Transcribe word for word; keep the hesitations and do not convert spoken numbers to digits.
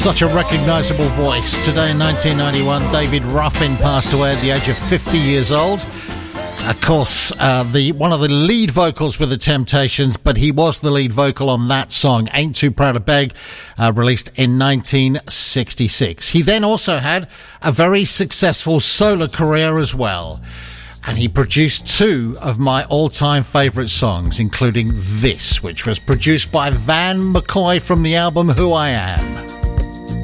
Such a recognisable voice. Today in nineteen ninety-one, David Ruffin passed away at the age of fifty years old. Of course, uh, the one of the lead vocals with the Temptations, but he was the lead vocal on that song, Ain't Too Proud to Beg, uh, released in nineteen sixty-six. He then also had a very successful solo career as well. And he produced two of my all-time favourite songs, including this, which was produced by Van McCoy from the album Who I Am.